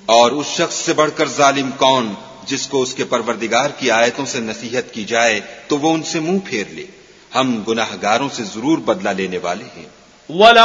और उस शख्स से बढ़कर जालिम कौन जिसको उसके परवरदिगार की आयतों से नसीहत की जाए तो वो उनसे मुंह फेर ले। हम गुनाहगारों से जरूर बदला लेने वाले हैं।